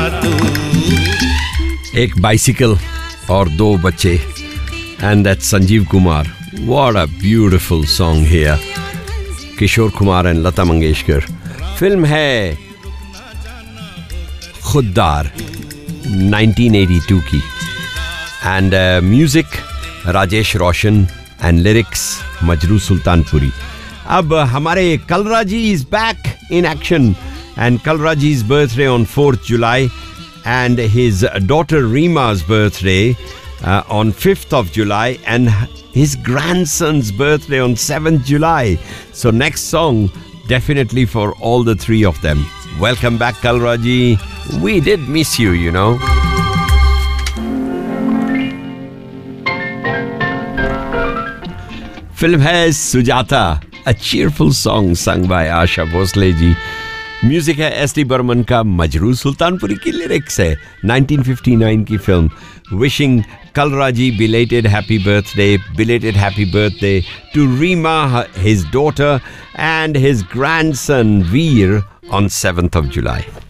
एक बाइसिकल और दो बच्चे, and that's Sanjeev Kumar. What a beautiful song here. Kishore Kumar and Lata Mangeshkar. Film है खुद्दार 1982 की, and music Rajesh Roshan and lyrics Majrooh Sultanpuri. अब हमारे कलराजी is back in action, and Kalraji's birthday on 4th July and his daughter Reema's birthday on 5th of July and his grandson's birthday on 7th July. So next song definitely for all the three of them. Welcome back, Kalraji. We did miss you, you know. Film hai Sujata, a cheerful song sung by Asha Bhosle ji. Music है SD. Burman का, मजरू सुल्तानपुरी की lyrics है 1959 की film. Wishing कलराजी belated happy birthday to Reema, his daughter, and his grandson Veer on 7th of July.